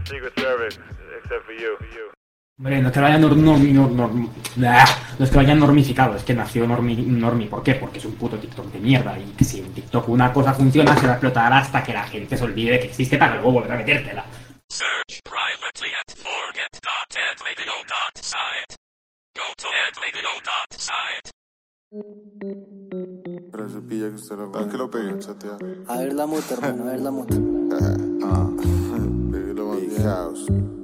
Secret Service, except for you. Hombre, no es que lo hayan no es que lo hayan normificado, es que nació normi. ¿Por qué? Porque es un puto TikTok de mierda. Y que si en TikTok una cosa funciona, se va a explotar hasta que la gente se olvide de que existe para luego volver a metértela. Search privately at forget.edvideo.site. Go to edvideo.site. Pero se pilla que usted lo... Es que lo pegué, chatea. A ver la moto, hermano, a ver la moto. Big house.